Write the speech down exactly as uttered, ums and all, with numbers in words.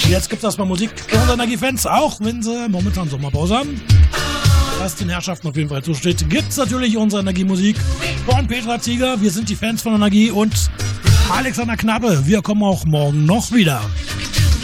Jetzt gibt es erstmal Musik für unsere Energiefans, auch wenn sie momentan Sommerpause haben. Was den Herrschaften auf jeden Fall zusteht, gibt es natürlich unsere Energiemusik von Petra Zieger. Wir sind die Fans von Energie und Alexander Knappe. Wir kommen auch morgen noch wieder.